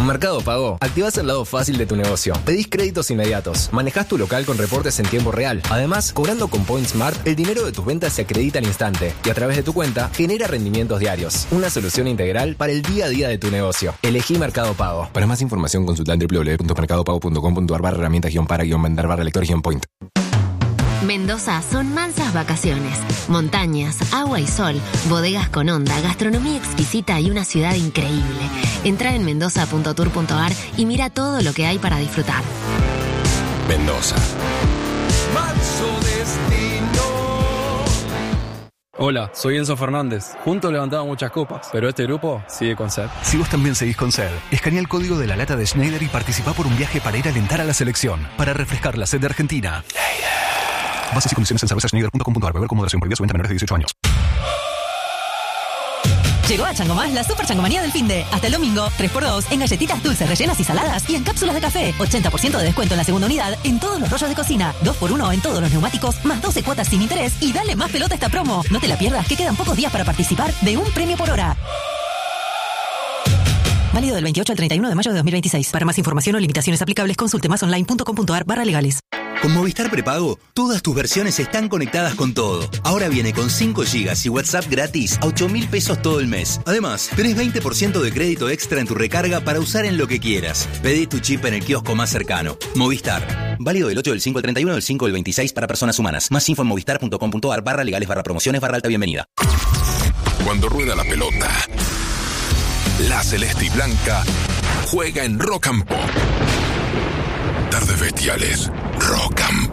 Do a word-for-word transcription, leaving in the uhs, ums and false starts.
Con Mercado Pago, activás el lado fácil de tu negocio. Pedís créditos inmediatos, manejás tu local con reportes en tiempo real. Además, cobrando con Point Smart, el dinero de tus ventas se acredita al instante y a través de tu cuenta genera rendimientos diarios. Una solución integral para el día a día de tu negocio. Elegí Mercado Pago. Para más información, consulta en doble u doble u doble u punto mercado pago punto com punto a r barra herramientas guión para guión vender barra lector guión point. Mendoza son mansas vacaciones, montañas, agua y sol, bodegas con onda, gastronomía exquisita y una ciudad increíble. Entra en mendoza punto tour punto a r y mira todo lo que hay para disfrutar. Mendoza. Hola, soy Enzo Fernández. Juntos levantamos muchas copas, pero este grupo sigue con sed. Si vos también seguís con sed, escanea el código de la lata de Schneider y participá por un viaje para ir a alentar a la selección, para refrescar la sed de Argentina. Bases y condiciones en cerveza schneider punto com punto a r. Beber con moderación. Prohibida su venta a menores de dieciocho años. Llegó a Chango Más la super changomanía del finde. Hasta el domingo, tres por dos en galletitas dulces rellenas y saladas y en cápsulas de café. ochenta por ciento de descuento en la segunda unidad en todos los rollos de cocina. dos por uno en todos los neumáticos, más doce cuotas sin interés y dale más pelota a esta promo. No te la pierdas, que quedan pocos días para participar de un premio por hora. Válido del veintiocho al treinta y uno de mayo de dos mil veintiséis. Para más información o limitaciones aplicables, consulte más online punto com punto a r barra legales. Con Movistar Prepago, todas tus versiones están conectadas con todo. Ahora viene con cinco gigas y WhatsApp gratis a ocho mil pesos todo el mes. Además, tenés veinte por ciento de crédito extra en tu recarga para usar en lo que quieras. Pedí tu chip en el kiosco más cercano. Movistar. Válido del ocho del cinco al treinta y uno del cinco del veintiséis para personas humanas. Más info en movistar punto com punto a r barra legales barra promociones barra alta bienvenida. Cuando rueda la pelota, la celeste y blanca juega en Rock and Pop. Tardes bestiales. Rock and